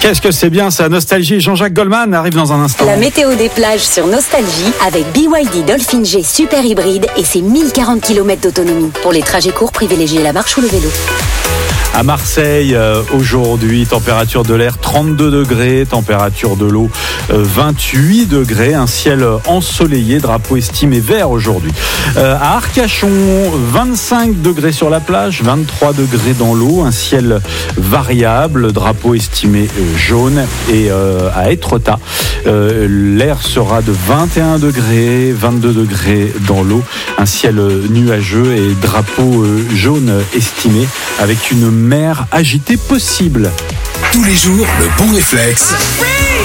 Qu'est-ce que c'est bien ça, Nostalgie. Jean-Jacques Goldman arrive dans un instant. La météo des plages sur Nostalgie avec BYD Dolphin G Super Hybride et ses 1040 km d'autonomie. Pour les trajets courts, privilégiez la marche ou le vélo. À Marseille, aujourd'hui, température de l'air 32 degrés, température de l'eau 28 degrés, un ciel ensoleillé, drapeau estimé vert aujourd'hui. À Arcachon, 25 degrés sur la plage, 23 degrés dans l'eau, un ciel variable, drapeau estimé jaune. Et à Étretat, l'air sera de 21 degrés, 22 degrés dans l'eau, un ciel nuageux et drapeau jaune estimé avec une mer agitée possible. Tous les jours, le bon réflexe.